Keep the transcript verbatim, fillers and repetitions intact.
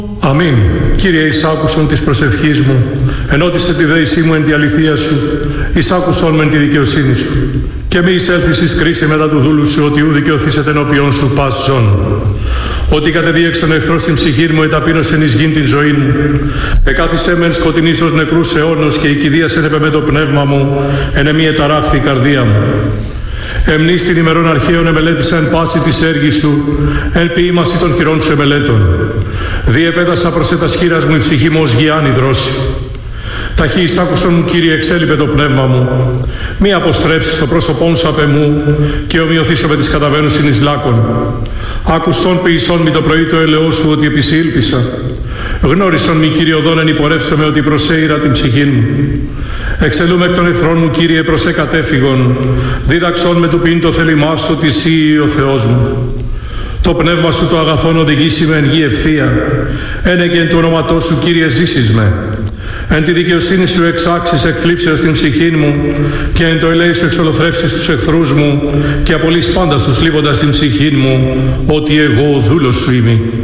Αμήν. Κύριε, εισάκουσον της προσευχής μου, ενώτισε τη δέησή μου εν τη αληθεία σου, εισάκουσον με εν τη δικαιοσύνη σου. Και μη εισέλθεις εις κρίση μετά του δούλου σου, ότι ου δικαιωθήσετε ενώπιον σου πας ζών. Ότι κατεδίεξον εχθρό στην ψυχή μου, εταπείνωσεν εις γην την ζωή μου. Εκάθισε μεν σκοτεινής ως νεκρούς αιώνος, και η κηδείας έπε με το πνεύμα μου, εν εμή εταράχθη η καρδία μου. Εμνείς την ημερών αρχαίων εμελέτησα εν πάση της έργης σου, εν ποίημαση των χειρών σου εμελέτων. Διεπέτασα προς ετας χείρας μου η ψυχή μου ως γιάννη δρόση. Ταχύ εισάκουσον μου, Κύριε, εξέλιπε το πνεύμα μου. Μη αποστρέψεις το πρόσωπόν σου απ' εμού, και ομοιωθήσω με τις καταβαίνουσιν εις λάκων. Άκουστον ποιησόν μη το πρωί το έλεό σου, ότι επισήλπισα. Γνώρισον μη, Κύριε, οδόν εν υπορεύσομαι, ότι προσέειρα την ψυχήν μου. Εξελούμε εκ των εχθρών μου, Κύριε, προς εκατέφυγον. Δίδαξον με του ποιήν το θέλημά σου, ότι εσύ ο Θεός μου. Το πνεύμα σου το αγαθόν οδηγήσει με εν γη ευθεία. Ένε και εν του ονόματός σου, Κύριε, ζήσεις με. Εν τη δικαιοσύνη σου εξάξεις εκθλίψεως την ψυχήν μου, και εν το ελέη σου εξολοθρεύσεις τους εχθρούς μου, και απολύς πάντα τους λίβοντας την ψυχήν μου, ότι εγώ ο δούλος σου είμαι.